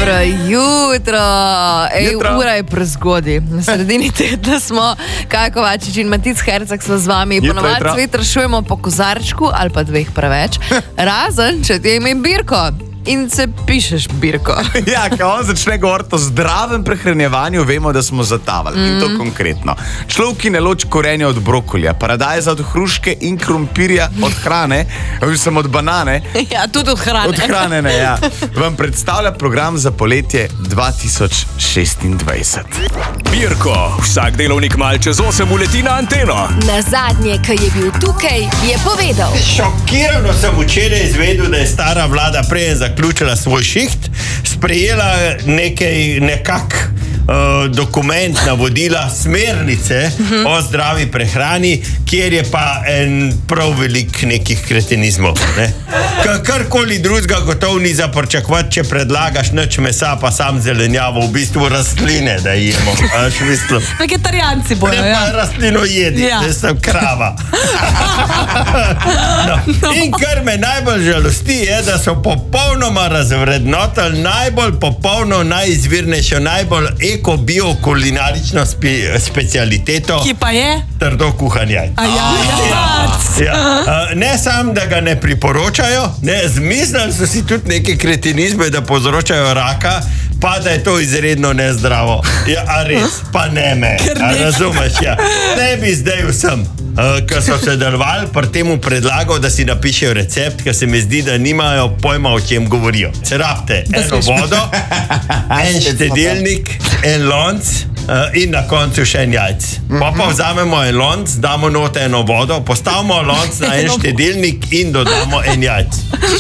Dobro jutro. Ura je prezgodaj. Na sredini tedna smo, Kaja Kovačič in Matic Herceg so z vami. Ponovadi svet rešujemo po kozarčku ali pa dveh preveč. Razen, če ti je ime Birko. In se pišeš Birko. Ja, ko on začne govoriti o zdravem prehranjevanju, vemo, da smo zatavali. In to konkretno. Človek, ki ne loči korenja od brokolja, paradajza od hruške in krompirja od hrane, sem od banane. Ja, tudi od hrane. Od hrane, ne, ja. Vam predstavlja program za poletje 2026. Birko, vsak delovnik mal čez 8 uleti na anteno. Na zadnje, ko je bil tukaj, je povedal. Šokirano sem včeraj izvedel, da je stara vlada prej zaključila svoj šiht, sprejela dokument, navodila, smernice o zdravi prehrani, kjer je pa en prav velik nekih kretenizmov. Ne? Karkoli drugega gotovo ni za pričakovati, če predlagaš nič mesa, pa sam zelenjavo, v bistvu rastline, da jemo. Vegetarijanci bojo, ja. Ne pa rastlino jedi, da sem krava. In kar me najbolj žalosti je, da so popolnoma razvrednotili najbolj popolno, najizvirnejšo, najbolj eko-bio-kulinarično specialiteto. Ki pa je? Trdo kuhan jajc. Ne samo, da ga ne priporočajo, zmislili so si tudi neke kretinizme, da povzročajo raka, pa da je to izredno nezdravo. Ja, a res, pa ne me. Razumeš, ja. Ne bi zdaj vsem, ki so sodelovali, pri temu predlagal, da si napišejo recept, ker se mi zdi, da nimajo pojma, o čem govorijo. Se rabite eno vodo, en štedelnik, en lonc in na koncu še en jajc. Pa vzamemo en lonc, damo not eno vodo, postavimo lonc na en štedelnik in dodamo en jajc.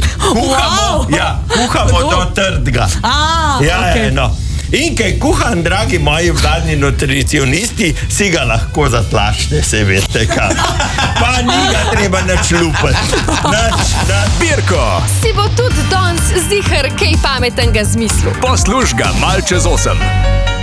Kuhamo do trdega. In kaj kuhan, dragi moji vladni nutricionisti, si ga lahko zatlačite, se veste kaj. Pa ni ga treba nič lupati. Birko, Si bo tudi danes zihar kaj pametnega zmislil. posluš ga mal čez 8.